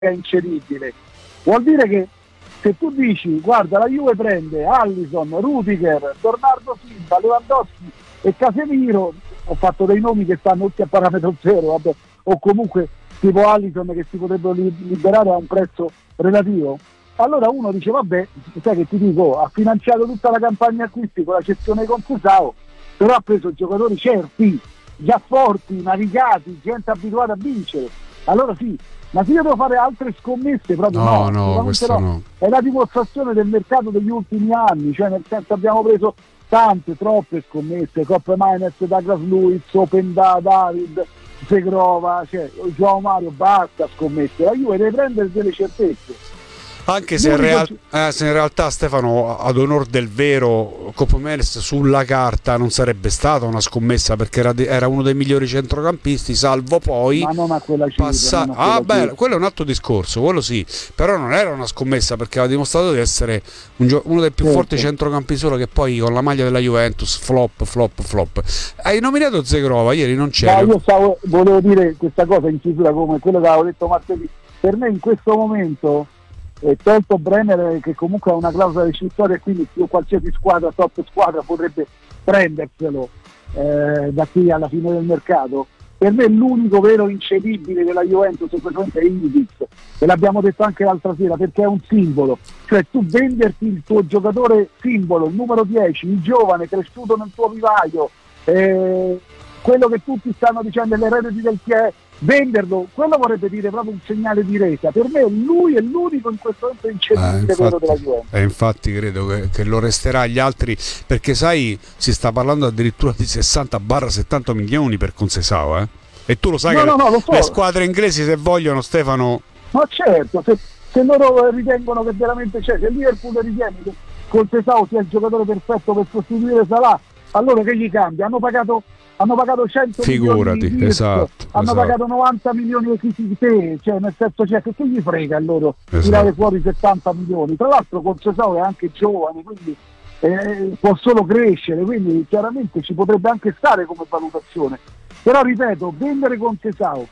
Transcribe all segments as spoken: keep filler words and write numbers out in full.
è incedibile. Vuol dire che se tu dici guarda la Juve prende Alisson, Rudiger, Bernardo Silva, Lewandowski e Casemiro, ho fatto dei nomi che stanno tutti a parametro zero, vabbè, o comunque tipo Alisson che si potrebbero liberare a un prezzo relativo, allora uno dice vabbè, sai che ti dico, ha finanziato tutta la campagna acquisti con la cessione con Cusao, però ha preso giocatori certi, già forti, navigati, gente abituata a vincere, allora sì. Ma se io devo fare altre scommesse, proprio no, no, no, questo no. no. È la dimostrazione del mercato degli ultimi anni, cioè nel senso abbiamo preso tante, troppe scommesse, Coppe Mainez, Douglas Luiz, Open da David, Segrova, cioè Joao Mario, basta scommesse, la Juve deve prendere delle certezze. Anche se in, real- eh, se in realtà Stefano, ad onor del vero, Copomenes sulla carta non sarebbe stata una scommessa perché era, de- era uno dei migliori centrocampisti, salvo poi ma non a quella cifra, passa- non a quella ah beh, cifra. quello è un altro discorso, quello sì, però non era una scommessa perché aveva dimostrato di essere un gio- uno dei più certo. forti centrocampisti, solo che poi con la maglia della Juventus flop, flop, flop. Hai nominato Zegrova, ieri non c'era. No, io stavo, volevo dire questa cosa in chiusura come quello che avevo detto martedì, per me in questo momento eh, tolto Brenner che comunque ha una clausola rescissoria e quindi più qualsiasi squadra, top squadra potrebbe prenderselo eh, da qui alla fine del mercato, per me l'unico vero incedibile della Juventus è Ildiz, e l'abbiamo detto anche l'altra sera, perché è un simbolo, cioè tu venderti il tuo giocatore simbolo, il numero dieci, il giovane cresciuto nel tuo vivaio, eh, quello che tutti stanno dicendo l'erede del che è, venderlo, quello vorrebbe dire proprio un segnale di resa. Per me lui è l'unico in questo momento incedibile Eh, vero della Juventus. E eh, infatti credo che, che lo resterà agli altri, perché sai, si sta parlando addirittura di sessanta settanta milioni per Conceição, eh? E tu lo sai no, che no, no, le, lo so. le squadre inglesi, se vogliono, Stefano. Ma certo, se, se loro ritengono che veramente c'è, se il Liverpool ritiene che Conceição sia il giocatore perfetto per sostituire Salah, allora che gli cambia? Hanno pagato hanno pagato cento Figurati, milioni di esatto, hanno esatto. pagato novanta milioni di te, cioè nel senso, cioè, che, che gli frega a loro Esatto. tirare fuori settanta milioni, tra l'altro Conceição è anche giovane, quindi eh, può solo crescere, quindi chiaramente ci potrebbe anche stare come valutazione, però ripeto, vendere Conceição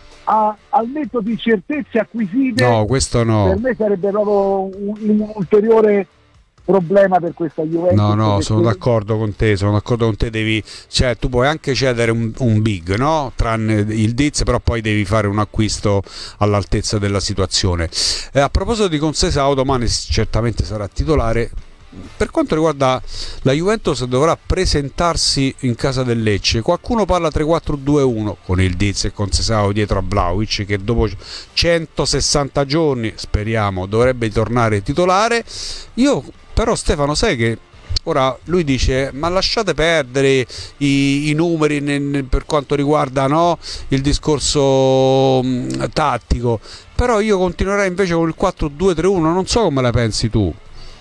a, al netto di certezze acquisite, No, questo no. per me sarebbe proprio un, un ulteriore problema per questa Juventus. No, no, perché... sono d'accordo con te, sono d'accordo con te, devi, cioè tu puoi anche cedere un, un big, no? Tranne il Diz, però poi devi fare un acquisto all'altezza della situazione. Eh, a proposito di Conceição, domani certamente sarà titolare. Per quanto riguarda la Juventus, dovrà presentarsi in casa del Lecce. Qualcuno parla tre quattro due uno con il Diz e Conceição dietro a Vlahovic, che dopo centosessanta giorni, speriamo, dovrebbe tornare titolare. Io però, Stefano, sai che ora lui dice ma lasciate perdere i, i numeri nel, per quanto riguarda, no, il discorso mh, tattico, però io continuerei invece con il quattro due tre uno, non so come la pensi tu.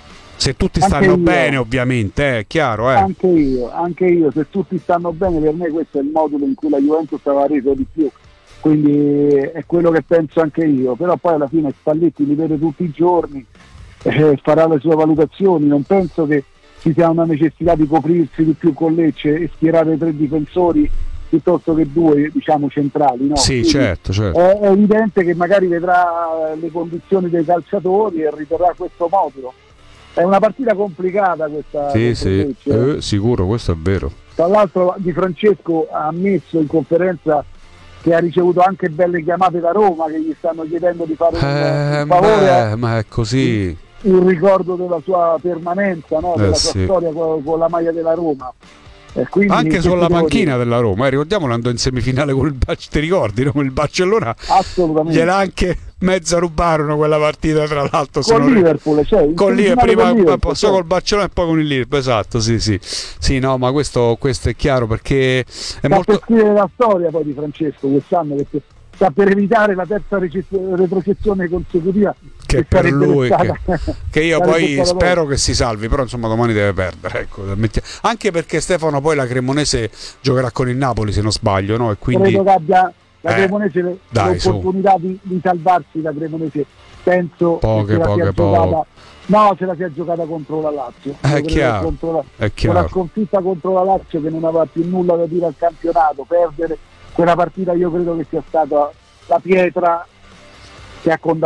Se tutti Anche stanno io. bene, ovviamente, è eh, chiaro. Eh. Anche io, anche io, se tutti stanno bene, per me questo è il modulo in cui la Juventus aveva reso di più, quindi è quello che penso anche io, però poi alla fine Spalletti li vede tutti i giorni, eh, farà le sue valutazioni, non penso che ci sia una necessità di coprirsi di più con Lecce e schierare tre difensori piuttosto che due, diciamo, centrali, no? Sì, Quindi certo, certo. È, è evidente che magari vedrà le condizioni dei calciatori e riterrà questo modulo. È una partita complicata questa. Sì, sì, eh, sicuro, questo è vero. Tra l'altro Di Francesco ha ammesso in conferenza che ha ricevuto anche belle chiamate da Roma che gli stanno chiedendo di fare eh, un favore, beh, ma è così. un ricordo della sua permanenza, no? Della eh, sua sì. storia con, con la maglia della Roma. Eh, quindi, anche sulla panchina dire? della Roma, eh, ricordiamolo, andò in semifinale con il Bac- ti ricordi, no? Con il Barcellona. Assolutamente. Gliela anche mezza rubarono quella partita, tra l'altro. Con Liverpool, cioè, con lì prima Liverpool, passò cioè. col Barcellona e poi con il Liverpool, esatto, sì, sì. Sì, no, ma questo, questo è chiaro perché è sta molto. per scrivere la storia poi di Francesco quest'anno, perché sta per evitare la terza retrocessione consecutiva che, che per lui che, che io poi spero che si salvi, però insomma domani deve perdere, ecco. Anche perché Stefano poi la Cremonese giocherà con il Napoli, se non sbaglio, no? E quindi credo che abbia la eh, Cremonese dai, l'opportunità di, di salvarsi, la Cremonese penso poche che poche sia poche giocata, no, se la sia giocata contro la Lazio, è chiaro, contro la, è chiaro. Una sconfitta contro la Lazio che non aveva più nulla da dire al campionato, perdere quella partita io credo che sia stata la pietra che ha condannato